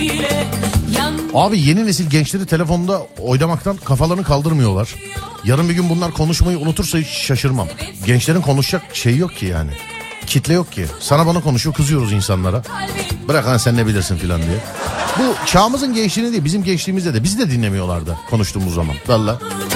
Abi yeni nesil gençleri telefonda oynamaktan kafalarını kaldırmıyorlar. Yarın bir gün bunlar konuşmayı unutursa hiç şaşırmam. Gençlerin konuşacak şey yok ki yani. Kitle yok ki. Sana bana konuşuyor, kızıyoruz insanlara. Bırak lan sen ne bilirsin filan diye. Bu çağımızın gençliğini değil, bizim gençliğimizde de bizi de dinlemiyorlardı konuştuğumuz zaman. Vallahi.